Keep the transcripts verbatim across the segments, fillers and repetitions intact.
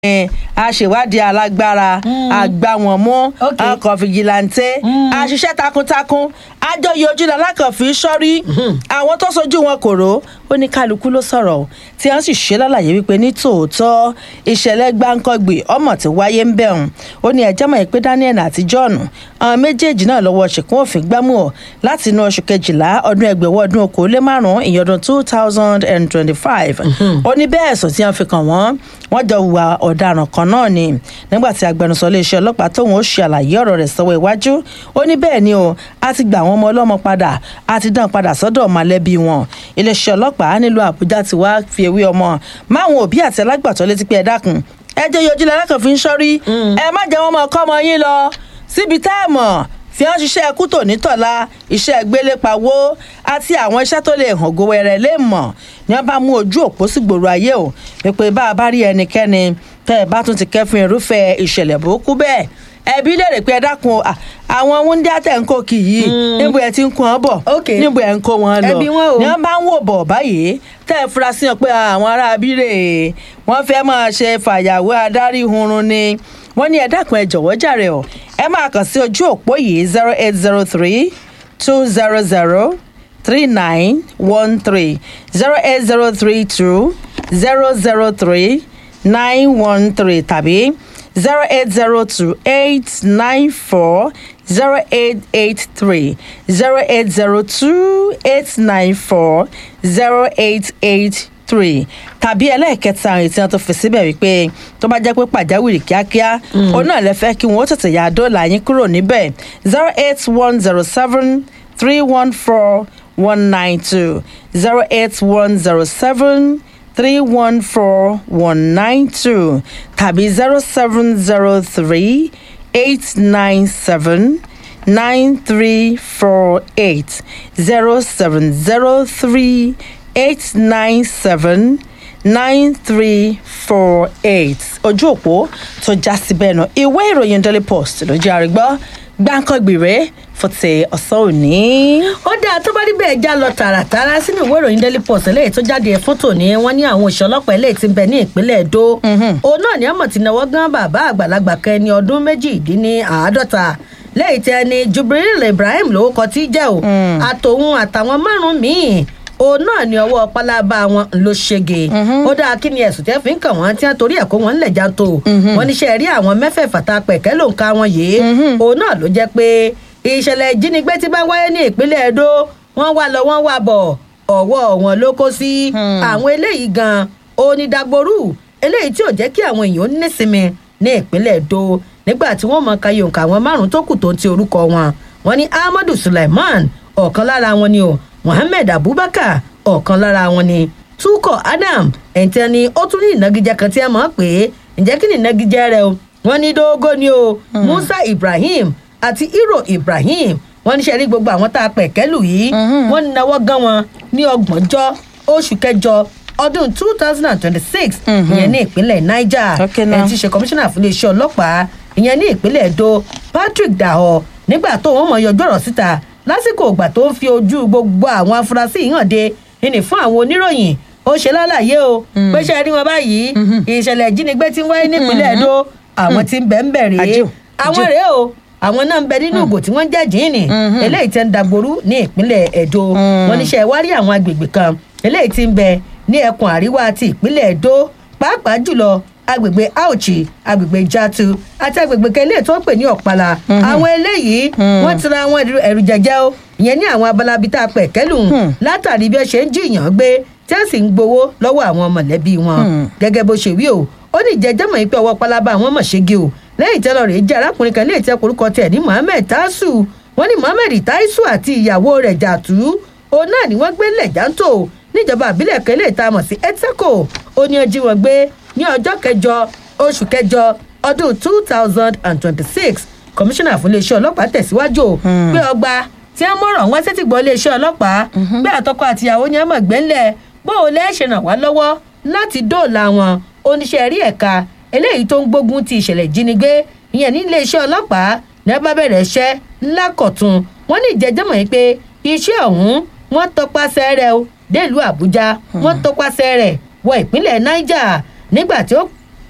aṣèwádìí alágbára àgbà wọn mú ọkọ̀ fìjìláńtẹ́ àṣìṣe takuntakun àjọyọ̀ ojúlá alákànfí sọ́rí àwọn tó sojú wọn kòró ó ní kálukú ló sọ̀rọ̀ tí wọ́n sì ṣe lálàyé wípé ní tòótọ́ ìṣẹ̀lẹ̀ gbáǹkọ́gbè ọmọ tí wáyé ń bẹ̀rùn ó ní ẹjọ́ mọ̀ pé Daniel àti John àwọn méjèèjì náà lọ́wọ́ ṣìkún òfin gbámú ọ̀ láti inú oṣù kejìlá ọdún ẹgbẹ̀wọ́ ọdún okòólé márùn-ún ìyẹn ọdún two thousand and twenty-five ó ní bẹ́ẹ̀ sọ tí wọ́n fi kàn wọ́n wọ́n jọ hùwà ọ̀daràn kan náà ni nígbà tí agbẹnusọ iléeṣẹ́ ọlọ́pàá tóun ó ṣe àlàyé ọ̀rọ̀ rẹ̀ sọ́wọ́ iwájú ó ní bẹ́ẹ̀ ni o a ti gba àwọn ọmọ ọlọ́mọ padà a ti dán padà sọ́dọ̀ mọ̀lẹ́bí wọn iléeṣẹ́ ọlọ́pàá nílùú Àbújá ti wá fi ewé ọmọ máwọn òbí àti alágbàtọ́ létí pé ẹ dákun ẹ jẹ́ yọjú lálákàn fi ń ṣọ́rí ẹ má jẹ́ wọn mọ ọkọ́ ọmọ yín lọ síbi tá ẹ mọ̀ fi hàn ṣiṣẹ́ ẹkú tò nítọ̀la iṣẹ́ gbélépawó àti àwọn iṣẹ́ tó lè hàn gowẹ̀rẹ̀ lè mọ̀ ní wọ́n bá mú ojú òpó sí gbòòrò ayé o pé bá a bá rí ẹnikẹ́ni tẹ́ ẹ bá tún ti kẹ́fìn irúfẹ́ ìṣẹ̀lẹ̀ burúkú bẹ́ẹ̀ ẹbí lè rè pé ẹ dákun àwọn wúndíá tẹ̀ ń kó kì í níbo ẹ ti ń kó wọn bọ̀ níbo ẹ ń kó wọn lọ ní wọ́n bá ń wò bọ̀ báyìí tẹ́ ẹ fura sí wọn pé àwọn ará abíre wọ́n fẹ́ máa ṣe fàyàwó adarí hunrun ni wọ́n ní ẹ dákun ẹ jọ̀wọ́ jàre o ẹ máa kàn sí ojú òpó yìí zero eight zero three two zero zero three nine one three zero eight zero three two zero zero three nine one three tàbí zero eight zero two eight nine four zero eight eight three zero eight zero two eight nine four zero eight eight three tàbí ẹlẹ́ẹ̀kẹta àwọn ètò tó fi síbẹ̀ wípé tó bá jẹ́ pé pàjáwìrì kíákíá òun náà lè fẹ́ kí wọ́n tètè yà dóòlà yín kúrò níbẹ̀ zero eight one zero seven three one four one nine two zero eight one zero seven three one four one nine two tàbí zero seven zero three eight nine seven nine three four eight zero seven zero three eight nine seven nine three four eight ojú òpó tó já síbẹ̀ náà ìwé ìròyìn Daily Post ló jẹ́ àrígbọ́ gbáǹkọ́gbìrẹ́ fọ́tẹ̀ ọ̀sán òní. ó dáa tó bá rí bẹ́ẹ̀ já lọ tààràtàrà sínú ìwé ìròyìn Daily Post eléyìí tó jáde fọ́tò ní wọ́n ní àwọn òṣìṣẹ́ ọlọ́pàá eléyìí tí ń bẹ ní ìpínlẹ̀ Èdó òun náà ní àmọ̀ tí náwó gán bàbá àgbàlagbà kan ẹni ọdún méjìdínláàádọ́ta lẹ́yìn tí ẹni Jubril Ibrahim lórúkọ tí jẹ́ o àtòun àtàwọn márùn-ún míì òun náà ní ọwọ́ pálábá wọn ló ṣege ó dáa kí ni ẹ̀sùn tẹ́ fi ń kàn wọ́n tí wọ́n torí ẹ̀kọ́ wọn ńlẹ̀ jántó wọn níṣẹ́ rí àwọn mẹ́fẹ̀ẹ̀fà tá a pẹ̀kẹ́ ló ń ka wọn yìí òun náà ló jẹ́ pé ìṣẹ̀lẹ̀ ìjínigbé tí bá wáyé ní ìpínlẹ̀ Èdó wọ́n wá lọ wọ́n wá bọ̀ ọwọ́ wọn ló kó sí àwọn eléyìí gan onídàgbòrú eléyìí tí ò jẹ́ kí àwọn èèyàn nísinmi ní ìpínlẹ̀ Èdó nígbà tí wọ́n mọ̀ ka yòǹkà àwọn márùn-ún tó kù tó ń ti orúkọ wọn wọ́n ní Ahmadu Suleiman ọ̀kan lára wọn ni o Mohammed Abubakar ọ̀kan lára wọn ni Tuko Adam ẹ̀ǹtẹ́ ni ó tún ní ìnagijẹ kan tí a mọ̀ pé ǹjẹ́ kí ni ìnagijẹ rẹ o wọ́n ní Dógó ni o Musa Ibrahim àti Hero Ibrahim wọ́n ní sẹ́rí gbogbo àwọn tá a pẹ̀ kẹ́lù yìí wọ́n ní náwó gan wọn ní ọgbọ̀njọ́ oṣù kẹjọ ọdún two thousand and twenty-six ìyẹn ní ìpínlẹ̀ Niger ẹ̀ ti ṣe kọmíṣánná fún iléeṣẹ́ ọlọ́pàá ìyẹn ní ìpínlẹ̀ Èdó Patrick Daho nígbà tó wọ́n mọ̀ yọjú ọ̀rọ̀ síta lásìkò ìgbà tó ń fi ojú gbogbo àwọn afurasí yìí hàn dé ìní fún àwọn oníròyìn ó ṣe lálàyé o pé ṣe rí wọn báyìí ìṣẹ̀lẹ̀ ìjínigbé tí ń wáyé nípínlẹ̀ Èdó àwọn tí ń bẹ ń bẹ rèé àwọn rèé o àwọn náà ń bẹ nínú ìgò tí wọ́n jẹ́ jíìnì eléyìí tí ń dagboru ní ìpínlẹ̀ Èdó wọn níṣẹ́ wá rí àwọn agbègbè kan eléyìí tí ń bẹ ní ẹkùn àríwá ti ìpínlẹ̀ Èdó pàápàá jùlọ agbègbè Auchi agbègbè Jatu àti agbègbè kẹlẹ tó ń pè ní Ọ̀pàlà àwọn eléyìí wọ́n ti ra àwọn ẹrù jẹjẹ o ìyẹn ní àwọn abala bíi tá a pẹ kẹlù látàrí bí ẹ ṣe ń jiyàn gbé tí ẹ sì ń gbowó lọ́wọ́ àwọn mọ̀lẹ́bí wọn gẹ́gẹ́ bó ṣe wí o ó ní ìjẹjẹ mọ̀ pé ọwọ́ pálábá àwọn mọ̀ ṣégi o lẹ́yìn tẹ́lọ̀ rẹ̀ jẹ́ arákùnrin kan léètẹ́ orúkọ tẹ̀ ní Mohammed Taisu wọ́n ní Mohammed Taisu àti ìyàwó rẹ̀ Jàtú òun náà ni wọ́n gbé lẹ̀ jántó níjọba àbílẹ̀ kan lè ta mọ̀ sí Eteko ó ní ọjí wọn gbé ní ọjọ́ kẹjọ oṣù kẹjọ ọdún two thousand and twenty-six kọmíṣánná fún iléeṣẹ́ ọlọ́pàá tẹ̀síwájú pé ọgbà tí wọ́n mọ̀ràn wọ́n sì ti gbọ́ iléeṣẹ́ ọlọ́pàá pé àtọkọ àtìyàwó ni wọ́n mọ̀ gbẹ́ńlẹ̀ bó o lẹ́ ṣe ràn wá lọ́wọ́ láti dóòlà wọn oníṣẹ́ rí ẹ̀ka eléyìí tó ń gbógun ti ìṣẹ̀lẹ̀ ìjínigbé ìyẹn ní iléeṣẹ́ ọlọ́pàá ní wọ́n bá bẹ̀rẹ̀ iṣẹ́ ńlá kọ̀tun wọ́n ní ìjẹ́jẹ́mọ̀ yìí pé iṣẹ́ ọ̀hún wọ́n tọpasẹ̀ rẹ̀ délùú Àbújá wọ́n tọpasẹ̀ rẹ̀ wọ ìpínlẹ̀ Niger nígbà tí ó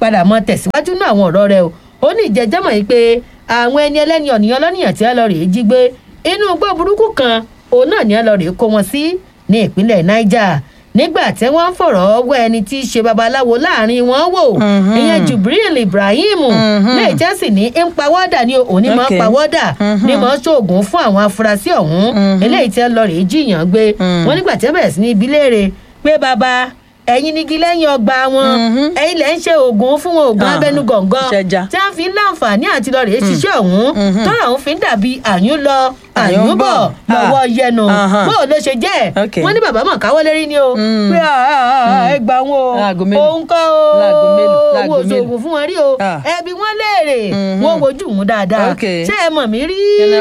padà mọ tẹ̀síwájú náà àwọn ọ̀rọ̀ rẹ̀ o ó ní ìjẹ́jẹ́mọ̀ yìí pé àwọn ẹni ẹlẹ́ni ọ̀nìyàn lọ́nìyàn tí ẹ lọ rèé jí gbé inú igbó burúkú kan òun náà ni ẹ lọ rèé kó wọn sí ní ìpínlẹ̀ Niger nígbà tí wọ́n ń fọ̀rọ̀ ọwọ́ ẹni tí í ṣe babaláwo láàrin wọn wò ìyẹn Jubril Ibrahim lè jẹ́ sì ní ń pawọ́dà ní òní máa ń pawọ́dà ní máa ń ṣoògùn fún àwọn afurasí ọ̀hún eléyìí tí ẹ lọ rèé jiyàn gbé wọn nígbà tí ẹ bẹ̀rẹ̀ sí ní ibi léèrè pé bàbá ẹ̀yin nígi lẹ́yìn ọgbà wọn ẹ̀yin lẹ́ ń ṣe oògùn fún wọn oògùn abẹ́nú gọ̀ǹgọ̀ tí wọ́n fi ń láǹfààní àti lọ rèé ṣiṣẹ́ ọ̀hún tọ́rọ̀ ọ̀hún fi ń dàbí àyún lọ àyún bọ̀ lọ́wọ́ yẹnu bóò ló ṣe jẹ́ wọ́n ní bàbá mọ̀ káwọ́ lérí ni o pé ẹ gbà wọn o òun kọ́ o owó oṣoògùn fún wọn rí o ẹbí wọn léèrè wọn wojú mú dáadáa ṣé ẹ mọ̀ mí rí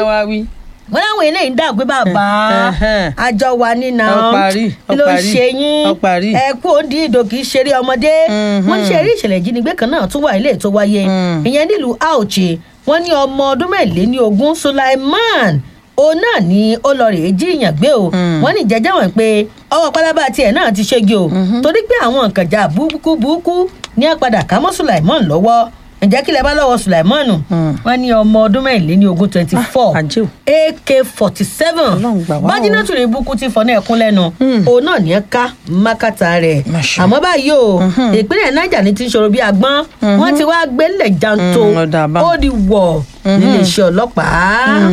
wọ́n láwọn eléyìí ń dàgbé bàbá àjọ wa nínà kí ló ń ṣe yín ẹ kú òǹdí ìdò kì í ṣeré ọmọdé wọ́n ń ṣe eré ìṣẹ̀lẹ̀ ìjínigbé kan náà tún wà ilé tó wáyé ìyẹn nílùú Auchi wọ́n ní ọmọ ọdún mẹ́rìnléní ogún Sulaiman òun náà ni ó lọ rèé jíìyàn gbé o wọ́n ní jẹ́jẹ́ wọn pé ọwọ́ pálábá tiẹ̀ náà ti ṣégi o torí pé àwọn nǹkan jà búkú búkú ní ẹ padà ká mọ́ Sulaiman lọ́wọ́ ǹjẹ́ kí lẹ bá lọ́wọ́ Sulaimanu wọ́n ní ọmọ ọdún mẹ́rìnléní ogún twenty four A K forty seven bájínátù rẹ̀ búkú ti fọ́ ní ẹ̀kún lẹ́nu òun náà ní ẹ ká mákàtà rẹ̀ àmọ́ báyìí o ìpínlẹ̀ Niger ní ti ń ṣòro bí agbọ́n wọ́n ti wá gbélé janto ó di wọ̀ níléeṣẹ́ ọlọ́pàá.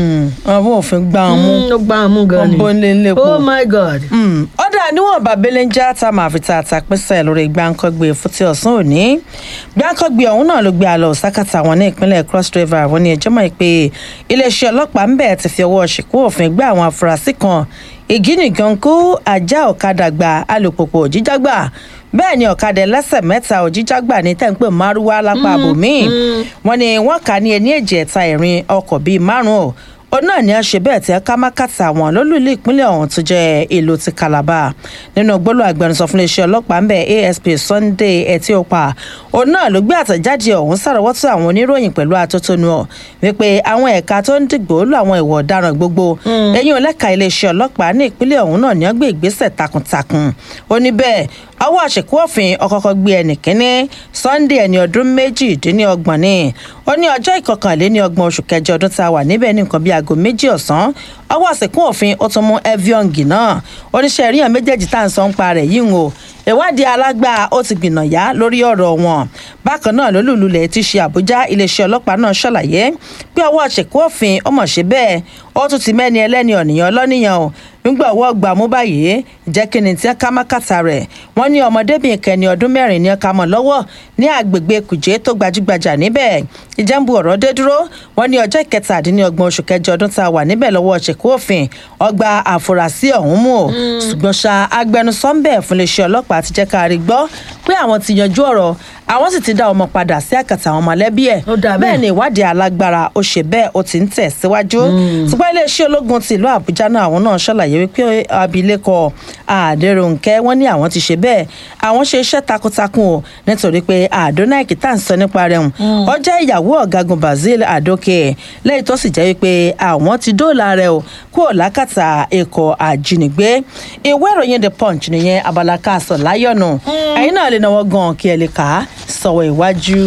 àwọn òfin gbá wọn mú ó gbá wọn mú gan ni oh my god. ọ̀dà níwọ̀n bàbélẹ́njá tá a máa fi ta àtàpẹ́sẹ̀ lórí gbáǹkọ́gbé fúti ọ̀sán òní gbáǹkọ́gbé ọ̀hún náà ló gbé àlọ́ sákàtà wọn ní ìpínlẹ̀ Cross River wọn ní ẹjọ́ mọ̀ pé iléeṣẹ́ ọlọ́pàá ń bẹ̀ ti fi ọwọ́ ṣìkú òfin gbé àwọn afurasí kan ìgínìgan kó ajá ọ̀kadà gba alùpùpù jíjágbà bẹ́ẹ̀ ni ọ̀kadà ẹlẹ́sẹ̀ mẹ́ta òjíjágbà ní tẹ́ǹpẹ́ márúwá lápá àbòmíì wọn ni wọ́n kà ní ẹni èjì ẹ̀ta ìrìn ọkọ̀ bíi márùn-ún òun náà ni a ṣe bẹ́ẹ̀ tí ẹ ká mákàtà àwọn lólùlé ìpínlẹ̀ ọ̀hún tó jẹ́ ìlú ti Calabar nínú gbólóhùn agbẹnusọ fún iléeṣẹ́ ọlọ́pàá ń bẹ̀ A S P Sunday Etiopa òun náà ló gbé àtẹ̀jáde ọ̀hún sàrọ́wọ́tò àwọn oníròyìn pẹ̀lú atótónu ọ̀ wípé àwọn ẹ̀ka tó ń dìgbò lù àwọn ìwà ọ̀daràn gbogbo ẹ̀yìn ọlẹ́ka iléeṣẹ́ ọlọ́pàá ní ìpínlẹ̀ ọ̀hún náà ni wọ́n gbé ìgbésẹ̀ takuntakun ó ní bẹ́ẹ̀ àwọn àṣekú òfin ọkọ̀ọ̀kọ̀ gbé ẹnì kínní Sunday ẹni ọdún méjìdínlọ́gbọ̀n ni ó ní ọjọ́ ìkọkànléníọgbọ̀n oṣù kẹjọ ọdún tá a wà níbẹ̀ ní nǹkan bíi aago méjì ọ̀sán ọwọ́ àṣekú òfin ó tún mú Eviong náà oníṣẹ́ ìríyàn méjèèjì tá à ń sọ ń pa rẹ̀ yìí ń o ìwádìí alágbá ó ti gbìnà yá lórí ọ̀rọ̀ wọn bákan náà lólùlulẹ̀ ti ṣe Àbújá iléeṣẹ́ ọlọ́pàá náà ṣàlàyé pé ọwọ́ àṣekú òfin ọmọ ṣe bẹ́ẹ̀ ó tún ti mẹ́ni ẹlẹ́ni ọ̀nìyàn lọ́nìyàn o nígbà ọwọ́ gbà mú báyìí jẹ́ kí ni tí ẹ ká mákàtà rẹ̀ wọ́n ní ọmọdébìnrin kẹni ọdún mẹ́rin ní ẹ̀ka mọ̀ lọ́wọ́ ní àgbègbè Kùjé tó gbajúgbajà níbẹ̀ ìjẹ́nbu ọ̀rọ̀ dé dúró wọ́n ní ọjọ́ ìkẹtàdínlọ́gbọ̀n oṣù kẹjọ ọdún tá a wà níbẹ̀ lọ́wọ́ ṣèkú òfin ọgbà àfúrásì ọ̀hún mú o ṣùgbọ́n ṣá agbẹnusọ ń bẹ̀ fún iléeṣẹ́ ọlọ́pàá ti jẹ́ ká rí gbọ́ pé àwọn ti yanjú ọ̀rọ̀ àwọn sì ti dá ọmọ padà sí àkàtà àwọn mọ̀lẹ́bí ẹ̀ bẹ́ẹ̀ ni ìwádìí alágbára ó ṣe bẹ́ẹ̀ ó ti ń tẹ̀ síwájú ṣùgbọ́n iléeṣẹ́ ológun ti ìlú Àbújá náà àwọn náà ṣàlàyé wípé abilékọ Adérónkẹ́ wọ́n ní àwọn ti ṣe bẹ́ẹ̀ àwọn ṣe iṣẹ́ takuntakun o nítorí pé Adonike tá à ń sọ nípa rẹ̀ hùn ó jẹ́ ìyàwó ọ̀gágun Basil Adoke lẹ́yìn tó sì jẹ́ wípé àwọn ti dóòlà rẹ̀ o kúrò lákàtà ikọ̀ àjínigbé ìwé ìròyìn The Punch nìyẹn abala káàsọ̀ láyọ̀nù ẹ̀yin náà lè náwó gan kí ẹ lè kà á sọ̀wọ́ iwájú.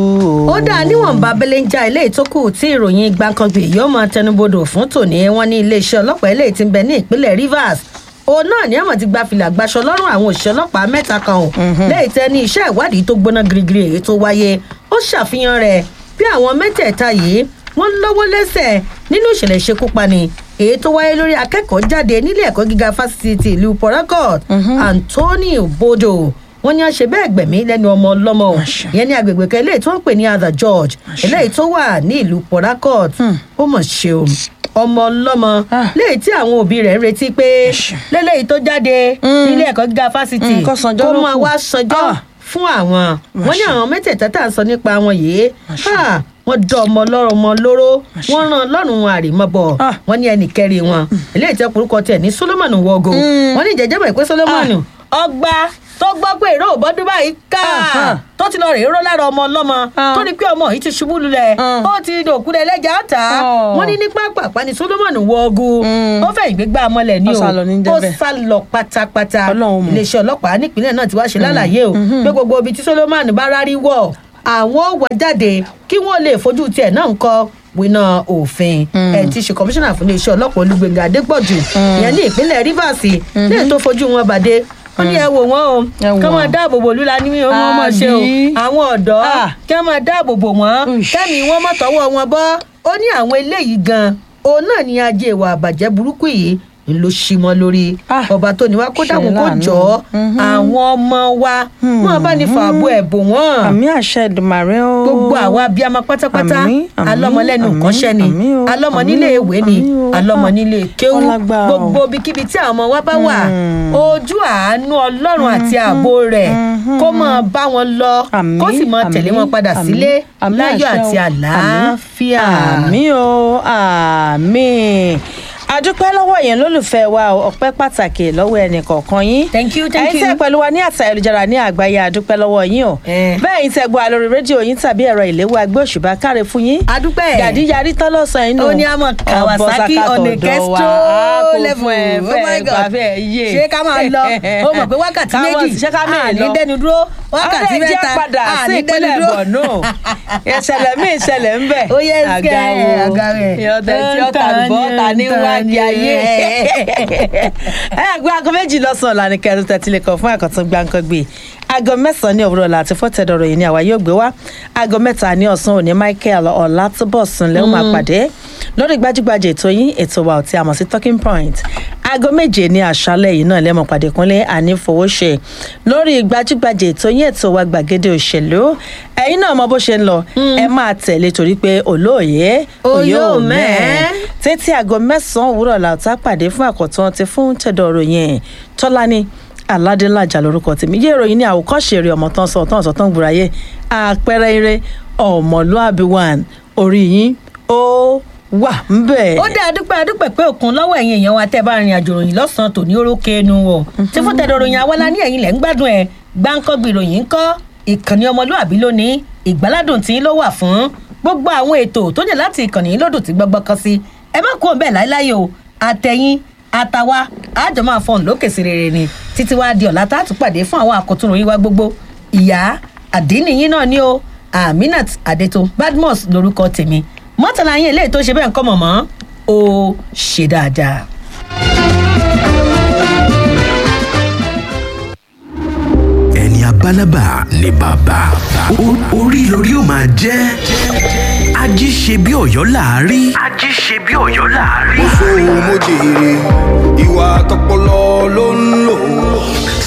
ó dáa níwọ̀nba belenja ilé ìtókù tí ìròyìn gbàǹkangbè yóò máa tẹnubodò fún tòní wọn ní iléeṣẹ́ ọlọ́pàá ilé tí ń bẹ ní ìpínlẹ̀ Rivers òun náà ní àmọ̀ ti gba fìlà gbaṣọ lọ́rùn àwọn òṣìṣẹ́ ọlọ́pàá mẹ́ta kan ò lẹ́yìn tẹ́ ní iṣẹ́ ìwádìí tó gbóná girigiri èyí tó wáyé ó ṣàfihàn rẹ̀ bí àwọn mẹ́tẹ̀ẹ̀ta yìí wọ́n lọ́wọ́ lẹ́sẹ̀ nínú ìṣẹ̀lẹ̀ ìṣekúpani èyí tó wáyé lórí akẹ́kọ̀ọ́ jáde nílé ẹ̀kọ́ gíga fásitì ti ìlú Port Harcourt Anthony Bodo wọ́n ní àṣẹ bẹ́ẹ̀ gbẹ̀mí lẹ́nu ọmọ ọlọ́mọ ìyẹn ní agbègbè kan eléyìí tó ń pè ní Other George eléyìí tó wà ní ìlú Port Harcourt ó mọ̀ ṣe o ọmọ ọlọ́mọ léyìí tí àwọn òbí rẹ̀ ń retí pé lélẹ́yìí tó jáde nílé ẹ̀kọ́ gíga fásitì kó máa wá sọjọ́ fún àwọn wọ́n ní àwọn mẹ́tẹ̀ẹ̀ta tá à ń sọ nípa wọn yìí wọ́n dán ọmọ lọ́rọ̀ ọmọ lóró wọ́n rán lọ́rùn àrèmọ́bọ̀ wọ́n ní ẹnì kẹrin wọn eléyìí tẹ́ orúkọ tiẹ̀ ní Solomon Wogo wọ́n ní ìjẹ́jẹ́ mọ̀ pé Solomon ọgbà tó gbọ́ pé èrò òbọ́dún báyìí ká tó ti lọ rèé ró lára ọmọ ọlọ́mọ tó ní pé ọmọ yìí ti ṣubú lulẹ̀ ó ti dòkú lẹ̀ lẹ́jà ta wọ́n ní ní pápá ní Solomon Wogo ó fẹ́ ìgbégbá mọ́lẹ̀ ní o ó sá lọ pátápátá iléeṣẹ́ ọlọ́pàá nípìnlẹ̀ náà ti wá ṣe lálàyé o pé gbogbo ibi tí Solomon bá rárí wọ̀ àwọn wà jáde kí wọ́n lè fojú tiẹ̀ náà ń kọ́ winá òfin ẹ̀ ti ṣe kọmíṣánná fún iléeṣẹ́ ọlọ́pàá Olúgbénga Adépọ̀jù ìyẹn ní ìpínlẹ̀ Rivers lẹ́yìn tó fojú wọn bàdé ó ní ẹ wò wọn o kí wọn máa dáàbò bò lula ní wọn mọ̀ ṣe o àwọn ọ̀dọ́ kí wọn máa dáàbò bò wọn kẹ́mi wọn mọ̀ tọwọ́ wọn bọ́ ó ní àwọn eléyìí gan òun náà ní ajé ìwà àbàjẹ́ burúkú yìí ń ló ṣí mọ́ lórí ọba tó ní wá kó dàkún kó jọ àwọn ọmọ wa wọn bá ní fàbọ ẹbọ wọn. àmì àṣẹ Èdùmàrè o. gbogbo àwa abiyamọ pátápátá alọmọlẹ́nu kọ́ṣẹ́ ni alọmọ nílé ìwé ni alọmọ nílé kéwú gbogbo ibikíbi tí àwọn ọmọ wa bá wà ojú àánú Ọlọ́run àti ààbò rẹ̀ kó máa bá wọn lọ kó sì máa tẹ̀lé wọn padà sílé láyọ̀ àti àlàáfíà. àmì o àmì adúpẹ́ lọ́wọ́ yẹn lólùfẹ́ wa ọpẹ́ pàtàkì lọ́wọ́ ẹnì kọ̀ọ̀kan yín. thank you thank you. ẹ̀yin tẹ́ pẹ̀lú wa ní àtà ayélujára ní àgbáyé adúpẹ́ lọ́wọ́ yín o. bẹ́ẹ̀ yín tẹ́ gbọ́ lórí rédíò yín tàbí ẹ̀rọ ìléwọ́ agbé òṣùbà káre fún yín. adúpẹ́ gàdí yarí tán lọ́sàn-án inú. ó ní àmọ́ Kawasaki onekestro level oh my god ṣé ká máa lọ ó mọ̀ pé wákàtí méjì àní dẹnu dúró wákàtí mẹ́ta àní dẹnu dúró. ìṣẹ̀lẹ̀ mi ìṣẹ̀lẹ̀ ń bẹ̀. ó yẹ ẹsẹ̀ àgàwẹ̀ ìyọ̀tẹ̀ tí ó tà bọ́ ta ní wájú ayé. ẹ àgbẹ̀ aago méjì lọ́sàn-án lànà kẹrin tẹ̀tí kan fún àkọ́tún gbàǹkangbè aago mẹ́sàn-án ní òwúrọ̀ láti fọ́tẹ̀dọ̀rọ̀ yìí ni àwa yóò gbé wá aago mẹ́ta ní ọ̀sán òní Michael Ọlátúbọ̀sún lẹ́wọ̀n máa pàdé lórí gbajúgbajà ètò yín ètò wa tí a mọ̀ sí talking point aago méje ní àṣálẹ́ yìí náà lẹ́mọ̀ pàdé kúnlé ànífowóṣe lórí gbajúgbajà ètò yín ètò wa gbàgede òṣèlú ẹ̀yin náà mọ bó ṣe ń lọ ẹ máa tẹ̀lé torí pé olóòye òye ò mẹ́ẹ̀ tètè aago mẹ́sàn-án òwúrọ̀ làtà pàdé fún àkọ́tún ti fún tẹ̀dọ̀rọ̀ yẹn Tọ́lání Aládélájà lórúkọ tèmi yé ìròyìn ní àwòkọ́ṣe eré ọmọ tán sọ tán sọ tán gbùráyé àpẹẹrẹ eré ọmọlúàbí one orí yín ó wà ń bẹ̀. ó dá adúpẹ́ adúpẹ́ pé òkun lọ́wọ́ ẹ̀yin èèyàn wa tẹ́ bá rin àjò ròyìn lọ́sàn-án tòní orókè ẹnu wọ̀ tí fún tẹ̀dọ̀ ròyìn awọ́lá ní ẹ̀yin lẹ̀ ń gbádùn ẹ̀ gbáǹkọ́gbì ròyìn ń kọ́ ìkànnì ọmọlúàbí lónìí ìgbáládùn tí ló wà fún gbogbo àwọn ètò tó jẹ́ láti ìkànnì lódò tí gbọ́gbọ́ kan sí ẹ má kó bẹ́ẹ̀ láíláyò àtẹ̀yìn àtàwa àjọ máa fọhùn lókè sí rere ni títí wá di ọ̀la tá a tún pàdé fún àwọn àkótún ròyìn wa gbogbo ìyá àdínníyín náà ni o Aminat Adétò Badmus lórúkọ tèmi mọ́tàlá yín eléyìí tó ṣe bẹ́ẹ̀ ń kọ́ mọ̀mọ́ ó ṣe dáadáa. ẹni abálábà ni bàbá orí lórí ó máa jẹ́ ají ṣe bí Ọ̀yọ́ láàárí. ají ṣe bí Ọ̀yọ́ láàárí. mo sọ mo jèrè ìwà tọpọlọ ló ń lò.